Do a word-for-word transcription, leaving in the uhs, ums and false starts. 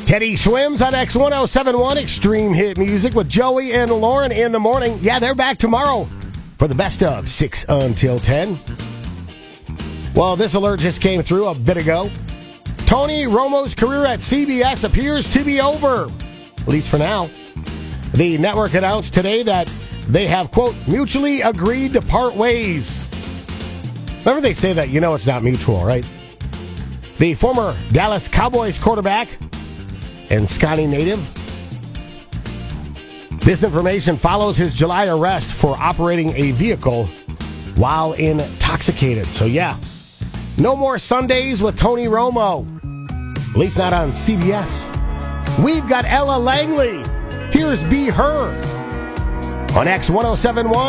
Teddy Swims on X ten seventy-one, Extreme Hit Music with Joey and Lauren in the morning. Yeah, they're back tomorrow for the best of six until ten. Well, this alert just came through a bit ago. Tony Romo's career at C B S appears to be over, at least for now. The network announced today that they have, quote, mutually agreed to part ways. Whenever they say that, you know it's not mutual, right? The former Dallas Cowboys quarterback and Scotty native. This information follows his July arrest for operating a vehicle while intoxicated. So yeah, no more Sundays with Tony Romo. At least not on C B S. We've got Ella Langley. Here's Be Her on X ten seventy-one.